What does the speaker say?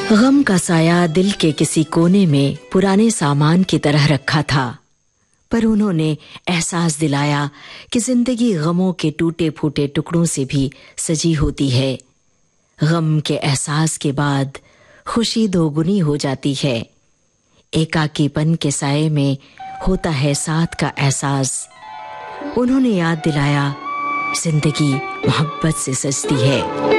गम का साया दिल के किसी कोने में पुराने सामान की तरह रखा था, पर उन्होंने एहसास दिलाया कि जिंदगी गमों के टूटे फूटे टुकड़ों से भी सजी होती है। गम के एहसास के बाद खुशी दोगुनी हो जाती है। एकाकीपन के साए में होता है साथ का एहसास। उन्होंने याद दिलाया, जिंदगी मोहब्बत से सजती है।